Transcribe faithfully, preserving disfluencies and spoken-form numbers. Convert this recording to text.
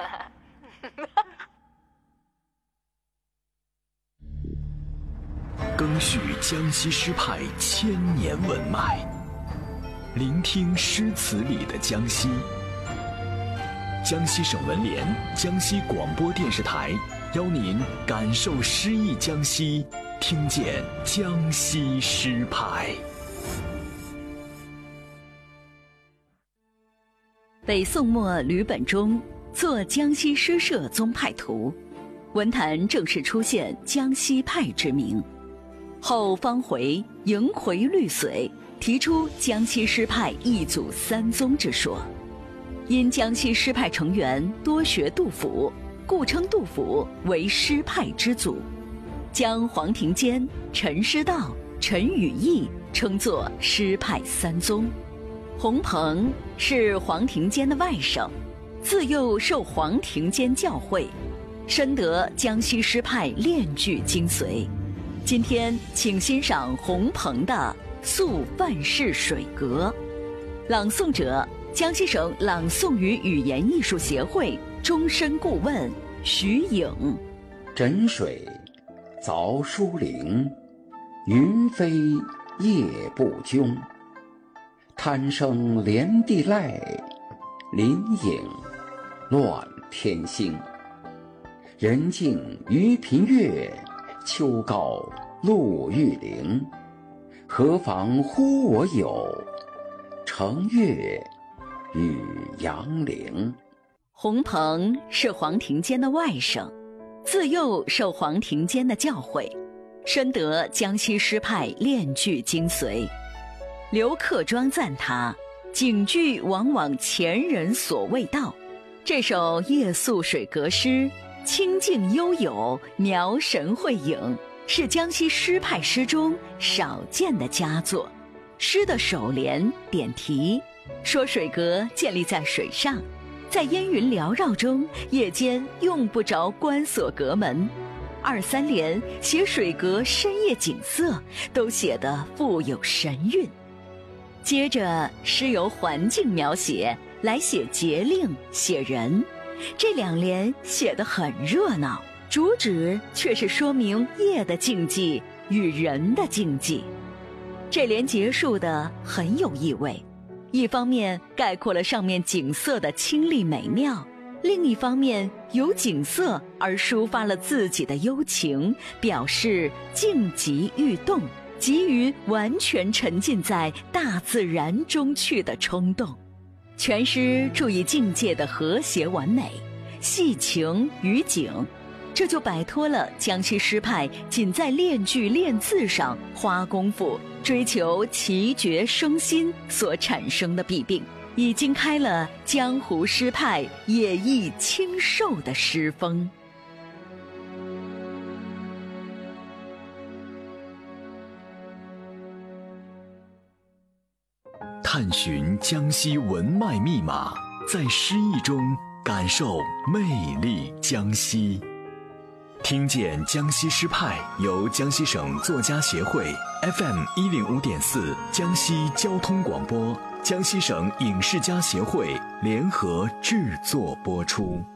更续江西诗派千年文脉，聆听诗词里的江西。江西省文联、江西广播电视台邀您感受诗意江西，听见江西诗派。 北宋末吕本中作《江西诗社宗派图》，文坛正式出现江西派之名。后方回迎回绿髓，提出江西诗派一祖三宗之说。因江西诗派成员多学杜甫，故称杜甫为诗派之祖，将黄庭坚、陈师道、陈与义称作诗派三宗。洪鹏是黄庭坚的外甥，自幼受黄庭坚教诲，深得江西诗派炼句精髓。今天请欣赏洪鹏的《宿范氏水阁》，朗诵者江西省朗诵与语言艺术协会终身顾问徐颖。 枕水凿疏陵，云飞夜不迥。贪生连地籁，林影乱天星。人静于平月，秋高露玉陵。何妨乎我有，乘月与杨陵。 洪鹏是黄庭坚的外甥，自幼受黄庭坚的教诲，深得江西诗派炼句精髓。刘克庄赞他警句往往前人所未到。这首夜宿水阁诗清静悠有，描神绘影，是江西诗派诗中少见的佳作。诗的首联点题说水阁建立在水上，在烟云缭绕中，夜间用不着关锁阁门。二三联写水阁深夜景色，都写得富有神韵。接着诗由环境描写来写节令写人，这两联写得很热闹，主旨却是说明夜的静寂与人的静寂。这联结束的很有意味，一方面概括了上面景色的清丽美妙，另一方面由景色而抒发了自己的幽情，表示静极欲动，急于完全沉浸在大自然中去的冲动。全诗注意境界的和谐完美，细情于景，这就摆脱了江西诗派仅在练句练字上花功夫，追求奇绝生新所产生的弊病，已经开了江湖诗派野逸清瘦的诗风。 探寻江西文脉密码，在诗意中感受魅力江西。听见江西诗派由江西省作家协会 F M 一零五点四江西交通广播、江西省影视家协会联合制作播出。